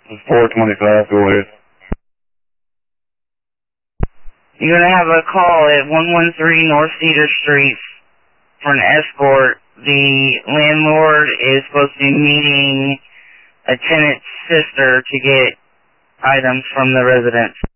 425, go ahead. You're going to have a call at 113 North Cedar Street for an escort. The landlord is supposed to be meeting a tenant's sister to get items from the residence.